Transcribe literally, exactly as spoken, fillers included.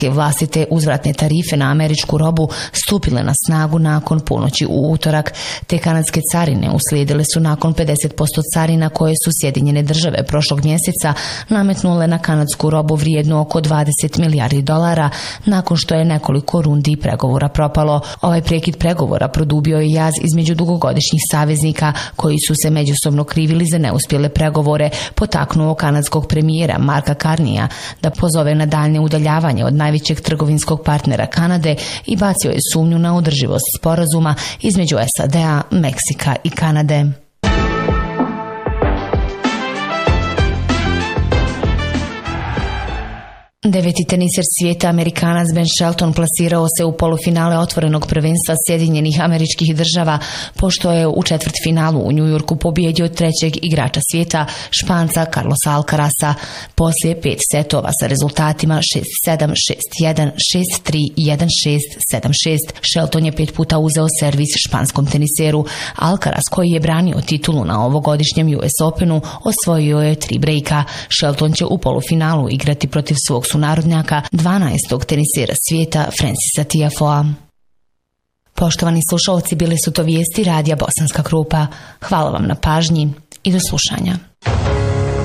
Vlastite uzvratne tarife na američku robu stupile na snagu nakon ponoći u utorak, te kanadske carine uslijedile su nakon pedeset posto carina koje su Sjedinjene države prošlog mjeseca nametnule na kanadsku robu vrijednu oko dvadeset milijardi dolara nakon što je nekoliko rundi pregovora propalo. Ovaj prekid pregovora produbio je jaz između dugogodišnjih saveznika koji su se međusobno krivili za neuspjele pregovore, potaknuo kanadskog premijera Marka Carneya da pozove na daljnje udaljavanje od najvećeg trgovinskog partnera Kanade i bacio je sumnju na održivost sporazuma između S A D-a, Meksika i Kanade. Deveti teniser svijeta, Amerikanac Ben Shelton, plasirao se u polufinale otvorenog prvenstva Sjedinjenih Američkih Država, pošto je u četvrtfinalu u New Yorku pobijedio trećeg igrača svijeta, Španca Carlosa Alcarasa. Poslije pet setova sa rezultatima šest sedam, šest jedan, šest tri, jedan šest, sedam šest, Shelton je pet puta uzeo servis španskom teniseru. Alcaraz, koji je branio titulu na ovogodišnjem U S Openu, osvojio je tri brejka. Shelton će u polufinalu igrati protiv svog sunarodnjaka, dvanaestog tenisera svijeta Francisa Tiafoea. Poštovani slušalci, bili su to vijesti radija Bosanska Krupa. Hvala vam na pažnji i do slušanja.